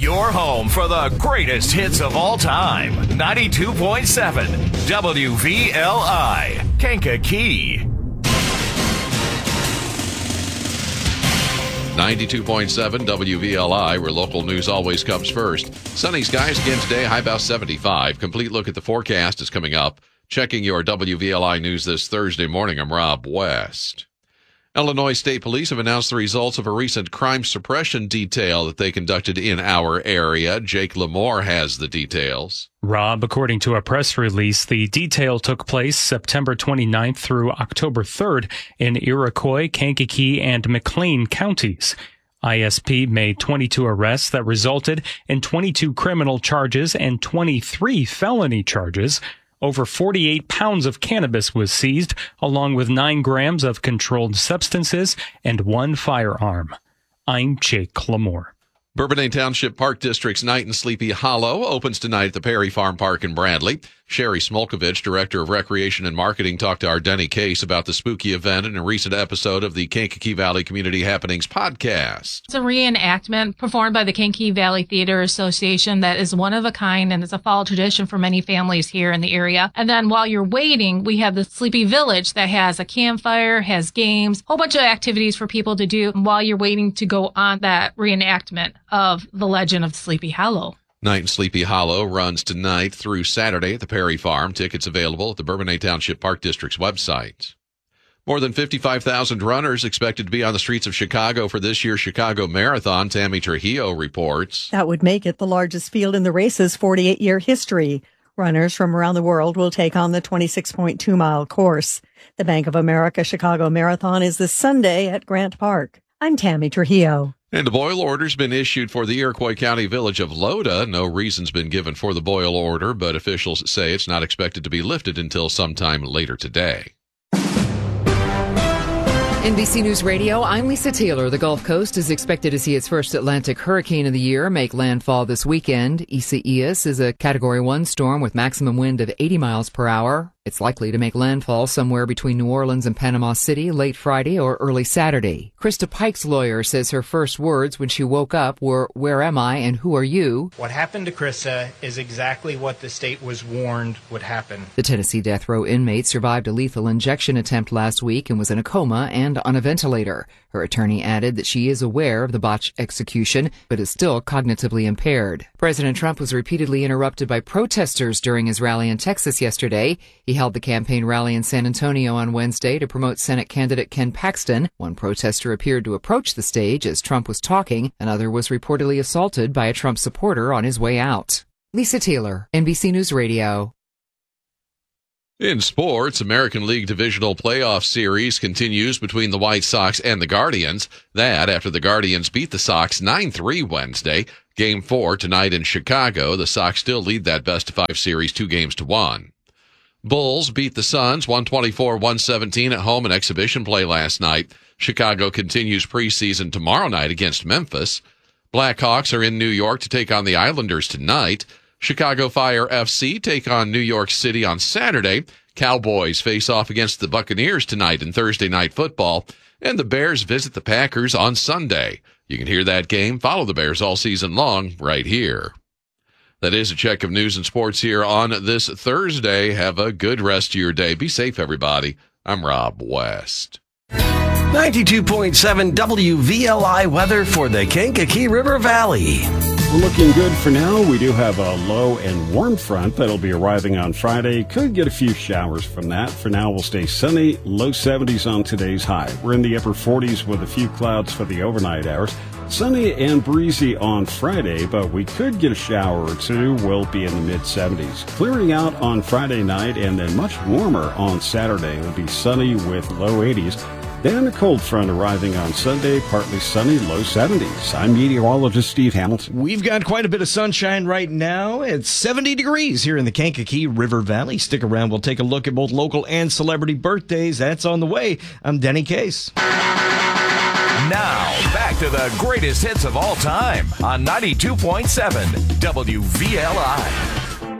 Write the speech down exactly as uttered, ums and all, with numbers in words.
Your home for the greatest hits of all time. ninety-two point seven W V L I, Kankakee. ninety-two point seven W V L I, where local news always comes first. Sunny skies again today, high about seventy-five. Complete look at the forecast is coming up. Checking your W V L I news this Thursday morning, I'm Rob West. Illinois State Police have announced the results of a recent crime suppression detail that they conducted in our area. Jake Lamore has the details. Rob, according to a press release, the detail took place September twenty-ninth through October third in Iroquois, Kankakee, and McLean counties. I S P made twenty-two arrests that resulted in twenty-two criminal charges and twenty-three felony charges. Over forty-eight pounds of cannabis was seized, along with nine grams of controlled substances and one firearm. I'm Jake Lamore. Bourbonnais Township Park District's Night in Sleepy Hollow opens tonight at the Perry Farm Park in Bradley. Sherry Smolkovich, Director of Recreation and Marketing, talked to our Denny Case about the spooky event in a recent episode of the Kankakee Valley Community Happenings podcast. It's a reenactment performed by the Kankakee Valley Theater Association that is one of a kind, and it's a fall tradition for many families here in the area. And then while you're waiting, we have the Sleepy Village that has a campfire, has games, a whole bunch of activities for people to do while you're waiting to go on that reenactment of the legend of Sleepy Hollow. Night in Sleepy Hollow runs tonight through Saturday at the Perry Farm. Tickets available at the Bourbonnais Township Park District's website. More than fifty-five thousand runners expected to be on the streets of Chicago for this year's Chicago Marathon. Tammy Trujillo reports. That would make it the largest field in the race's forty-eight year history. Runners from around the world will take on the twenty-six point two mile course. The Bank of America Chicago Marathon is this Sunday at Grant Park. I'm Tammy Trujillo. And a boil order's been issued for the Iroquois County village of Loda. No reason's been given for the boil order, but officials say it's not expected to be lifted until sometime later today. N B C News Radio, I'm Lisa Taylor. The Gulf Coast is expected to see its first Atlantic hurricane of the year make landfall this weekend. Isaias is a Category one storm with maximum wind of eighty miles per hour. It's likely to make landfall somewhere between New Orleans and Panama City late Friday or early Saturday. Krista Pike's lawyer says her first words when she woke up were, "Where am I and who are you?" What happened to Krista is exactly what the state was warned would happen. The Tennessee death row inmate survived a lethal injection attempt last week and was in a coma and on a ventilator. Her attorney added that she is aware of the botched execution, but is still cognitively impaired. President Trump was repeatedly interrupted by protesters during his rally in Texas yesterday. He held the campaign rally in San Antonio on Wednesday to promote Senate candidate Ken Paxton. One protester appeared to approach the stage as Trump was talking. Another was reportedly assaulted by a Trump supporter on his way out. Lisa Taylor, N B C News Radio. In sports, American League Divisional Playoff Series continues between the White Sox and the Guardians. That after the Guardians beat the Sox nine three Wednesday. Game four tonight in Chicago. The Sox still lead that best-of-five series two games to one. Bulls beat the Suns one twenty-four one seventeen at home in exhibition play last night. Chicago continues preseason tomorrow night against Memphis. Blackhawks are in New York to take on the Islanders tonight. Chicago Fire F C take on New York City on Saturday. Cowboys face off against the Buccaneers tonight in Thursday Night Football. And the Bears visit the Packers on Sunday. You can hear that game, follow the Bears all season long, right here. That is a check of news and sports here on this Thursday. Have a good rest of your day. Be safe, everybody. I'm Rob West. ninety-two point seven W V L I weather for the Kankakee River Valley. We're looking good for now. We do have a low and warm front that'll be arriving on Friday. Could get a few showers from that. For now, we'll stay sunny, low seventies on today's high. We're in the upper forties with a few clouds for the overnight hours. Sunny and breezy on Friday, but we could get a shower or two. We'll be in the mid seventies. Clearing out on Friday night and then much warmer on Saturday. It'll be sunny with low eighties. Then a cold front arriving on Sunday, partly sunny, low seventies. I'm meteorologist Steve Hamilton. We've got quite a bit of sunshine right now. It's seventy degrees here in the Kankakee River Valley. Stick around. We'll take a look at both local and celebrity birthdays. That's on the way. I'm Denny Case. Now, back to the greatest hits of all time on ninety-two point seven W V L I.